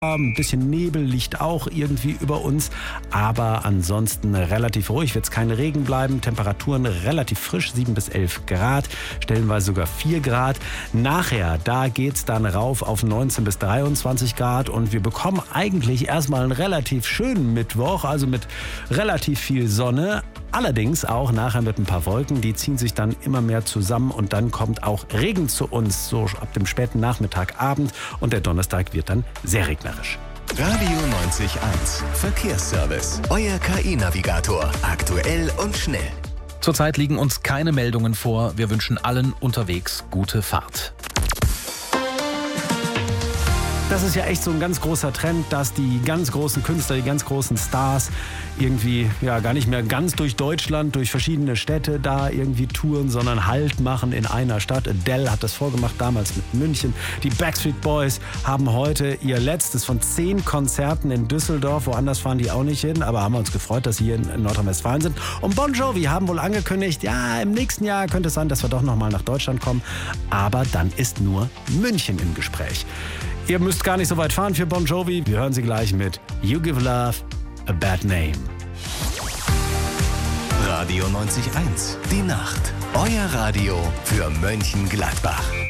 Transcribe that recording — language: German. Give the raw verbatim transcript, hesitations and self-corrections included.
Ein bisschen Nebel liegt auch irgendwie über uns, aber ansonsten relativ ruhig, wird es kein Regen bleiben. Temperaturen relativ frisch, sieben bis elf Grad, stellenweise sogar vier Grad. Nachher, da geht es dann rauf auf neunzehn bis dreiundzwanzig Grad und wir bekommen eigentlich erstmal einen relativ schönen Mittwoch, also mit relativ viel Sonne. Allerdings auch nachher mit ein paar Wolken, die ziehen sich dann immer mehr zusammen und dann kommt auch Regen zu uns, so ab dem späten Nachmittag, Abend und der Donnerstag wird dann sehr regnerisch. Radio neunzig Komma eins Verkehrsservice. Euer K I-Navigator. Aktuell und schnell. Zurzeit liegen uns keine Meldungen vor. Wir wünschen allen unterwegs gute Fahrt. Das ist ja echt so ein ganz großer Trend, dass die ganz großen Künstler, die ganz großen Stars irgendwie ja gar nicht mehr ganz durch Deutschland, durch verschiedene Städte da irgendwie touren, sondern Halt machen in einer Stadt. Adele hat das vorgemacht, damals mit München. Die Backstreet Boys haben heute ihr letztes von zehn Konzerten in Düsseldorf. Woanders fahren die auch nicht hin, aber haben uns gefreut, dass sie hier in Nordrhein-Westfalen sind. Und Bon Jovi haben wohl angekündigt, ja, im nächsten Jahr könnte es sein, dass wir doch nochmal nach Deutschland kommen. Aber dann ist nur München im Gespräch. Ihr müsst gar nicht so weit fahren für Bon Jovi. Wir hören sie gleich mit You Give Love a Bad Name. Radio neunzig Komma eins. Die Nacht. Euer Radio für Mönchengladbach.